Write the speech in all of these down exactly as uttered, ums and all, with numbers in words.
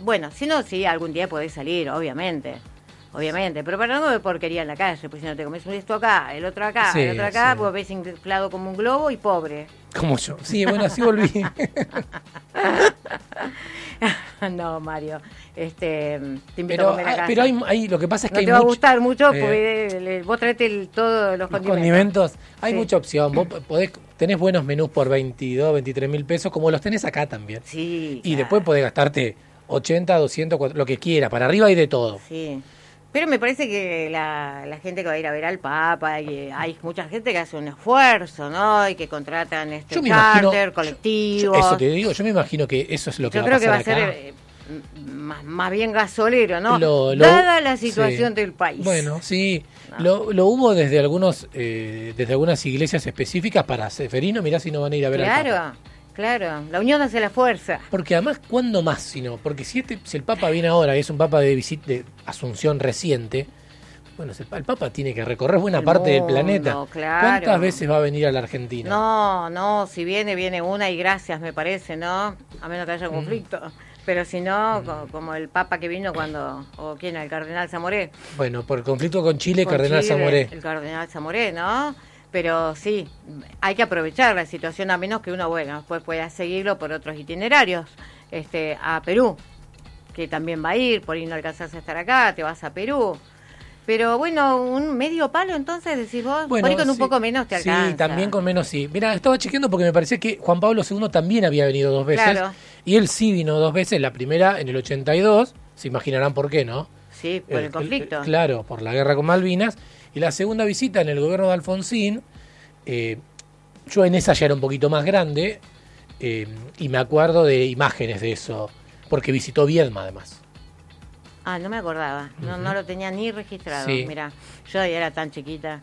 bueno, si no, sí, algún día podés salir, obviamente. Obviamente, pero para no comer porquería en la calle, pues si no te comes esto acá, el otro acá, Sí, el otro acá, sí. pues ves inflado como un globo y pobre. Como yo. Sí, bueno, así volví. No, Mario, este, te invito Pero, a comer acá. pero hay, hay, lo que pasa es No que hay te va a mucho- gustar mucho, eh, porque le- vos traete el- todos los los condimentos. condimentos. Hay Sí. mucha opción. Vos podés, tenés buenos menús por veintidós, veintitrés mil pesos, como los tenés acá también. Sí. Y claro. después podés gastarte ochenta, doscientos, cuatrocientos, lo que quiera. Para arriba hay de todo. Sí. Pero me parece que la, la gente que va a ir a ver al Papa, y hay mucha gente que hace un esfuerzo, ¿no? Y que contratan este Yo me imagino- charter, yo- colectivos. yo- eso te digo, yo me imagino que eso es lo que Yo va creo a que va pasar a acá. ser eh, m- más, más bien gasolero, ¿no? Lo- lo- Dada la situación sí. del país. Bueno, sí, No. lo, lo hubo desde algunos eh, desde algunas iglesias específicas para Seferino, mirá si no van a ir a ver al Papa. Claro, claro. La unión hace la fuerza. Porque además, ¿cuándo más si no? Porque si, este, si el Papa viene ahora y es un Papa de, visit, de asunción reciente, bueno, el Papa tiene que recorrer buena El parte del mundo, planeta. claro. ¿Cuántas veces va a venir a la Argentina? No, no, si viene, viene una y gracias, me parece, ¿no? A menos que haya conflicto. Pero si no, co- como el Papa que vino cuando, o quién, el Cardenal Zamoré. Bueno, por el conflicto con Chile, Con Cardenal Chile, Zamoré. El Cardenal Zamoré, ¿no? Pero sí, hay que aprovechar la situación, a menos que uno, bueno, después pueda seguirlo por otros itinerarios. Este, a Perú, que también va a ir, por ahí no alcanzás a estar acá, te vas a Perú. Pero bueno, un medio palo entonces, decís vos, Bueno, por ahí con un sí, poco menos te alcanza. Sí, también con menos sí. Mira, estaba chequeando porque me parecía que Juan Pablo segundo también había venido dos veces. Claro. Y él sí vino dos veces, la primera en el ochenta y dos, se imaginarán por qué, ¿no? Sí, por el, conflicto. Claro, por la guerra con Malvinas. Y la segunda visita en el gobierno de Alfonsín, eh, yo en esa ya era un poquito más grande, eh, y me acuerdo de imágenes de eso, porque visitó Viedma además. Ah, no me acordaba, no, Ujú. no lo tenía ni registrado. Sí. Mira, yo ya era tan chiquita.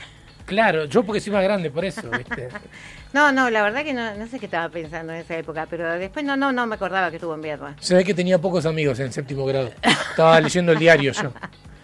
Claro, yo porque soy más grande, por eso, ¿viste? No, no, la verdad que no, no sé qué estaba pensando en esa época, pero después no, no, no me acordaba que estuvo en Viedma. Se ve que tenía pocos amigos en séptimo grado. Estaba leyendo el diario yo.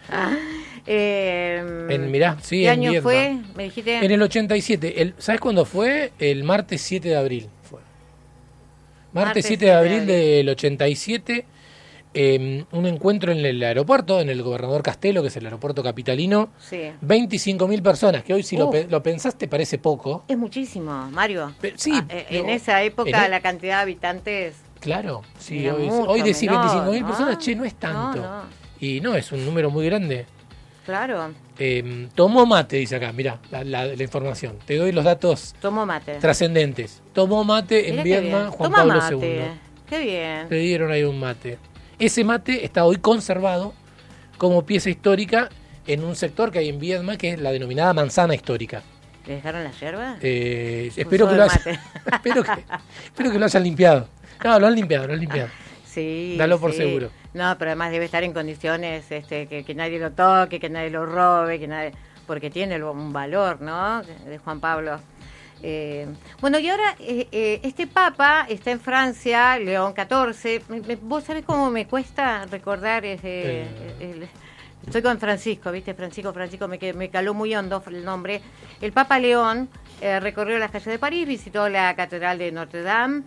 Eh, En, mirá, sí, ¿Qué en año Viedma. fue? Me dijiste. En el ochenta y siete. El, ¿Sabes cuándo fue? El martes siete de abril fue. Martes, Martes siete de abril siete de abril. del ochenta y siete. Eh, un encuentro en el aeropuerto, en el Gobernador Castelo, que es el aeropuerto capitalino. Sí. veinticinco mil personas, que hoy si lo, Uf. pe- lo pensaste parece poco. Es muchísimo, Mario. Pero sí, Ah, eh, en pero- esa época en- la cantidad de habitantes. Claro, sí, Era hoy, mucho hoy decir menor, veinticinco mil ¿no? personas, che, no es tanto. No, no. Y no, es un número muy grande. Claro, Eh, tomó mate, dice acá, mirá, la, la- la información. Te doy los datos tomo mate. trascendentes. Tomó mate en Mirá qué Viedma bien. Juan Toma Pablo mate. segundo. Qué bien. Le dieron ahí un mate. Ese mate está hoy conservado como pieza histórica en un sector que hay en Viedma, que es la denominada manzana histórica. ¿Le dejaron la yerba? Eh, Usó espero, que el lo haya- mate. espero, que, espero que lo hayan limpiado. No, lo han limpiado, lo han limpiado. Sí. Dalo por sí. seguro. No, pero además debe estar en condiciones este, que, que nadie lo toque, que nadie lo robe, que nadie, porque tiene un valor, ¿no? De Juan Pablo. Eh, bueno, y ahora eh, eh, este Papa está en Francia, León catorce. Me- me- ¿Vos sabés cómo me cuesta recordar? ese- Eh. el- estoy con Francisco, ¿viste? Francisco, Francisco, me, que- me caló muy hondo el nombre. El Papa León eh, recorrió las calles de París, visitó la Catedral de Notre Dame,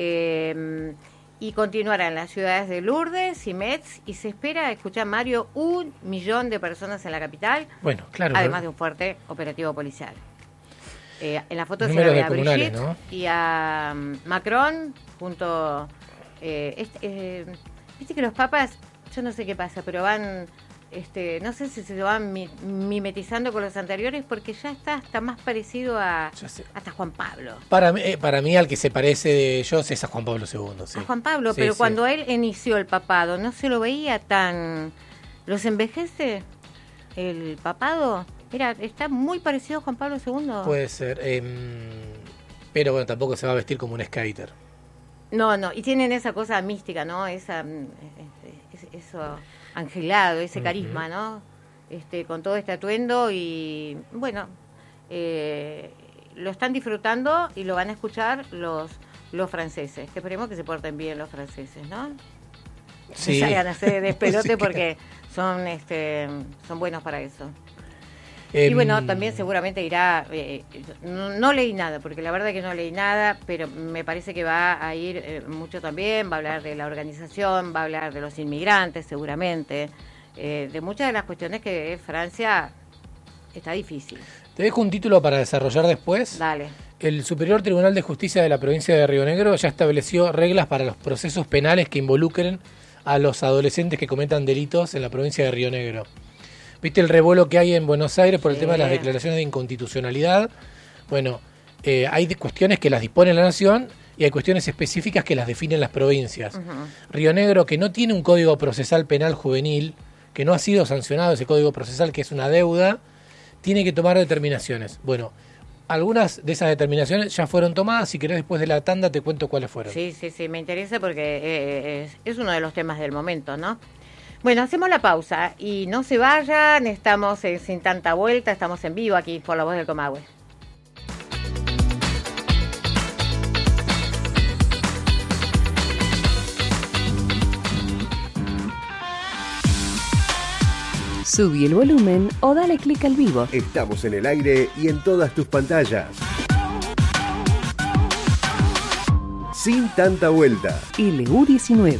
eh, y continuará en las ciudades de Lourdes y Metz, y se espera, escuchar Mario, un millón de personas en la capital, Bueno, claro. además de un fuerte operativo policial. Eh, en la foto se Números la ve de a comunales, Brigitte ¿no? y a um, Macron junto... Eh, este, eh, Viste que los papas, yo no sé qué pasa, pero van... Este, no sé si se van mi- mimetizando con los anteriores, porque ya está hasta más parecido a Ya sé. hasta Juan Pablo. Para mí, eh, para mí, al que se parece de ellos es a Juan Pablo segundo. Sí. A Juan Pablo, Sí, pero sí. cuando él inició el papado, ¿no se lo veía tan... ¿Los envejece el papado? Mira, está muy parecido a Juan Pablo segundo. Puede ser. em, pero bueno, tampoco se va a vestir como un skater. No, no, y tienen esa cosa mística, ¿no? Esa, mm, es- es- eso angelado, ese Ujú. carisma, ¿no? Este, con todo este atuendo y, bueno, eh, lo están disfrutando y lo van a escuchar los los franceses. Que esperemos que se porten bien los franceses, ¿no? Sí. Que salgan a hacer despelote Sí. porque son, este, son buenos para eso. Eh, y bueno, también seguramente irá, eh, no, no leí nada, porque la verdad que no leí nada, pero me parece que va a ir eh, mucho también, va a hablar de la organización, va a hablar de los inmigrantes seguramente, eh, de muchas de las cuestiones que Francia está difícil. Te dejo un título para desarrollar después. Dale. El Superior Tribunal de Justicia de la provincia de Río Negro ya estableció reglas para los procesos penales que involucren a los adolescentes que cometan delitos en la provincia de Río Negro. ¿Viste el revuelo que hay en Buenos Aires por el sí. tema de las declaraciones de inconstitucionalidad? Bueno, eh, hay cuestiones que las dispone la Nación y hay cuestiones específicas que las definen las provincias. Uh-huh. Río Negro, que no tiene un código procesal penal juvenil, que no ha sido sancionado ese código procesal, que es una deuda, tiene que tomar determinaciones. Bueno, algunas de esas determinaciones ya fueron tomadas. Si querés, después de la tanda te cuento cuáles fueron. Sí, sí, sí, me interesa porque eh, es, es uno de los temas del momento, ¿no? Bueno, hacemos la pausa y no se vayan, estamos en Sin Tanta Vuelta, estamos en vivo aquí por La Voz del Comahue. Subí el volumen o dale clic al vivo. Estamos en el aire y en todas tus pantallas. Sin Tanta Vuelta. L U diecinueve.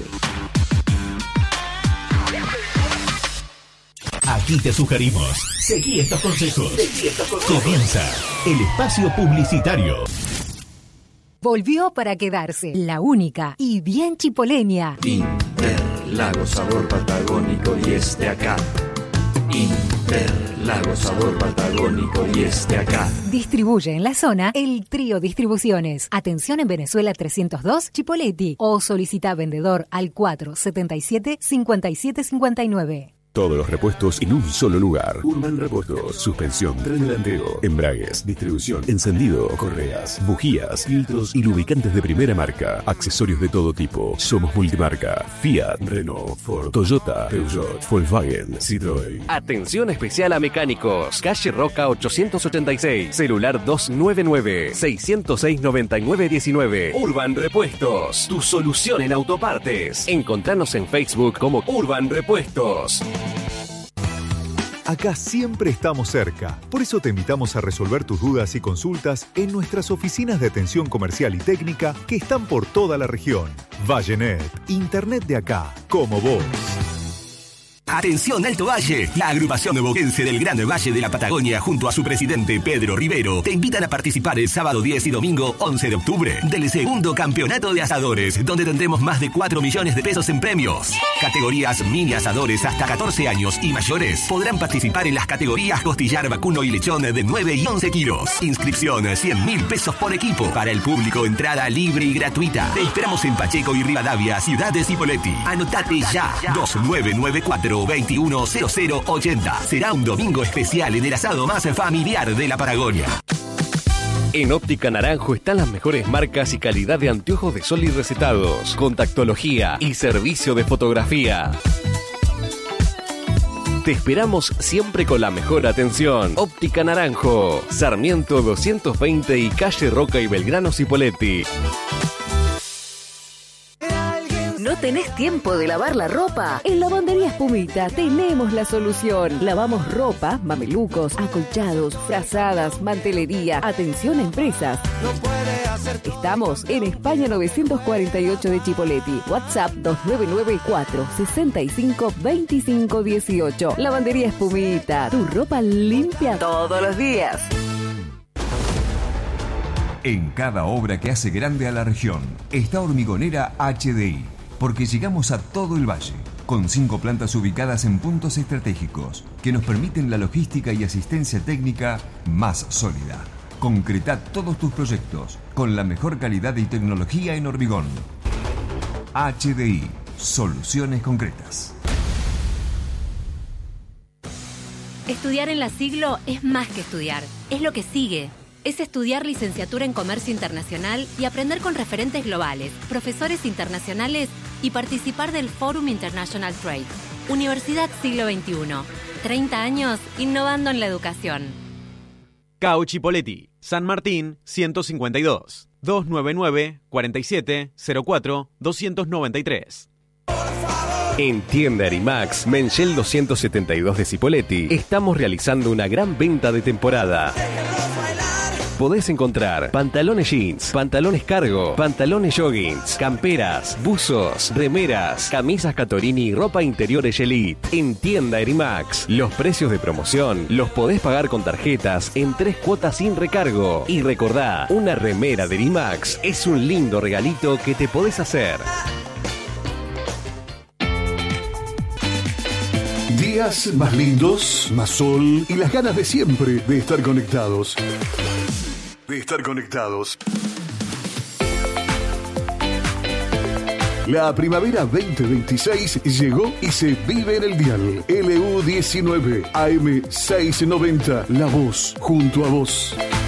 Aquí te sugerimos, seguí estos consejos. Comienza el espacio publicitario. Volvió para quedarse, la única y bien chipoleña. Interlagos, sabor patagónico y este acá. Interlagos, sabor patagónico y este acá. Distribuye en la zona el Trío Distribuciones. Atención en Venezuela trescientos dos, Chipoleti. O solicita vendedor al cuatro setenta y siete, cincuenta y siete cincuenta y nueve. Todos los repuestos en un solo lugar. Urban Repuestos, suspensión, tren delantero, embragues, distribución, encendido, correas, bujías, filtros y lubricantes de primera marca. Accesorios de todo tipo. Somos multimarca. Fiat, Renault, Ford, Toyota, Peugeot, Volkswagen, Citroën. Atención especial a mecánicos. Calle Roca ochocientos ochenta y seis. Celular dos nueve nueve, seis cero seis, nueve nueve uno nueve. Urban Repuestos. Tu solución en autopartes. Encontranos en Facebook como Urban Repuestos. Acá siempre estamos cerca, por eso te invitamos a resolver tus dudas y consultas en nuestras oficinas de atención comercial y técnica que están por toda la región. Vallenet, Internet de acá, como vos. Atención Alto Valle, la agrupación boquense del Gran Valle de la Patagonia junto a su presidente Pedro Rivero te invitan a participar el sábado diez y domingo once de octubre del segundo campeonato de asadores, donde tendremos más de cuatro millones de pesos en premios. Categorías mini asadores hasta catorce años y mayores podrán participar en las categorías costillar, vacuno y lechón de nueve y once kilos. Inscripción cien mil pesos por equipo. Para el público, entrada libre y gratuita. Te esperamos en Pacheco y Rivadavia, ciudad de Cipolletti. Anotate ya, dos nueve nueve cuatro, veintiuno cero cero ochenta. Será un domingo especial en el asado más familiar de la Patagonia. En Óptica Naranjo están las mejores marcas y calidad de anteojos de sol y recetados, contactología y servicio de fotografía. Te esperamos siempre con la mejor atención. Óptica Naranjo, Sarmiento doscientos veinte y calle Roca y Belgrano Cipolletti. ¿No tenés tiempo de lavar la ropa? En Lavandería Espumita tenemos la solución. Lavamos ropa, mamelucos, acolchados, frazadas, mantelería. Atención a empresas. Estamos en España novecientos cuarenta y ocho de Chipolletti. WhatsApp dos nueve nueve cuatro, sesenta y cinco, veinticinco dieciocho. Lavandería Espumita. Tu ropa limpia todos los días. En cada obra que hace grande a la región está Hormigonera H D I. Porque llegamos a todo el valle, con cinco plantas ubicadas en puntos estratégicos que nos permiten la logística y asistencia técnica más sólida. Concreta todos tus proyectos con la mejor calidad y tecnología en hormigón. H D I, soluciones concretas. Estudiar en la Siglo es más que estudiar, es lo que sigue. Es estudiar licenciatura en Comercio Internacional y aprender con referentes globales, profesores internacionales y participar del Forum International Trade. Universidad Siglo veintiuno. treinta años innovando en la educación. C A U Chipolletti, San Martín ciento cincuenta y dos. dos nueve nueve, cuarenta y siete, cero cuatro, doscientos noventa y tres. Por favor. En Tienda Erimax, Menchel doscientos setenta y dos de Cipolletti, estamos realizando una gran venta de temporada. Podés encontrar pantalones jeans, pantalones cargo, pantalones joggings, camperas, buzos, remeras, camisas Catorini y ropa interior Elite. En Tienda Erimax, los precios de promoción los podés pagar con tarjetas en tres cuotas sin recargo. Y recordá, una remera de Erimax es un lindo regalito que te podés hacer. Días más lindos, más sol y las ganas de siempre de estar conectados. De estar conectados. La primavera veinte veintiséis llegó y se vive en el dial. L U diecinueve A M seiscientos noventa, La Voz, junto a vos.